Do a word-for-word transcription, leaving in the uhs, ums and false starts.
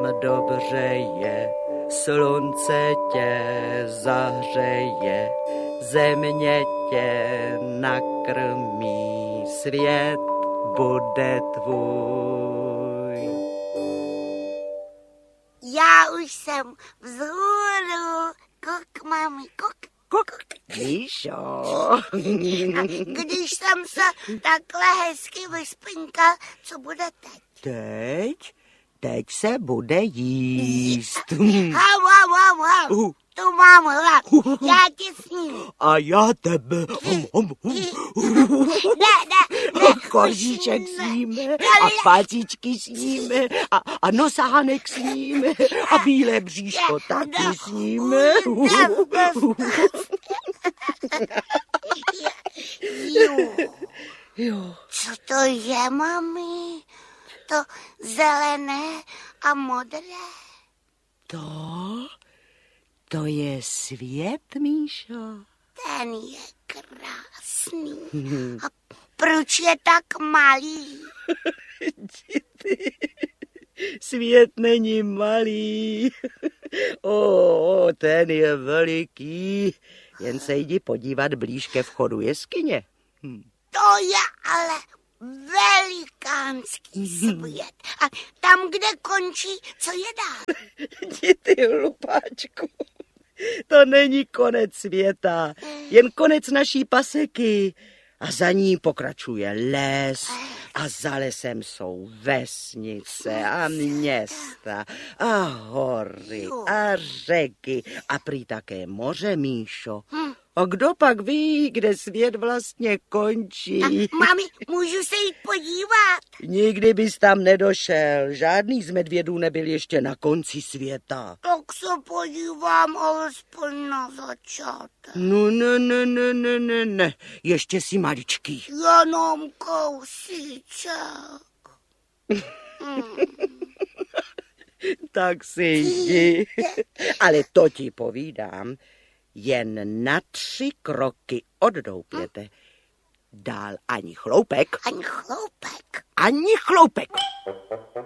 tam dobře je, slunce tě zahřeje, země tě nakrmí, svět bude tvůj. Já už jsem vzhůru, kuk, mami, kuk. Kuk, Míšo. A když jsem se takhle hezky vyspinkal, co bude teď? Teď? Teď se bude jíst. Hau, hau, hau, hau. Uh. Tu mám hlad. Já ti sním. A já tebe. Hum, hum, hum. Ne, ne, ne. Kožíček sníme a pacičky sníme a, a nosánek sníme a bílé bříško taky sníme. Jo. Co to je, mami? To zelené a modré? To? To je svět, Míšo. Ten je krásný. A proč je tak malý? Svět není malý. O, ten je veliký. Jen se jdi podívat blíž ke vchodu jeskyně. Hm. To je ale velikánský svět. A tam, kde končí, co je dál? Jdi ty hlupáčku. To není konec světa, jen konec naší paseky. A za ní pokračuje les a za lesem jsou vesnice a města a hory a řeky a prý také moře, Míšo. A kdo pak ví, kde svět vlastně končí? A, mami, můžu se jít podívat? Nikdy bys tam nedošel. Žádný z medvědů nebyl ještě na konci světa. Tak se podívám alespoň na začátek. No, ne, ne, ne, ne, ne, ne. Ještě si maličký. Jenom kousíček. Hmm. Tak si jdi. Ale to ti povídám. Jen na tři kroky od doupěte. Dál ani chloupek. Ani chloupek. Ani chloupek.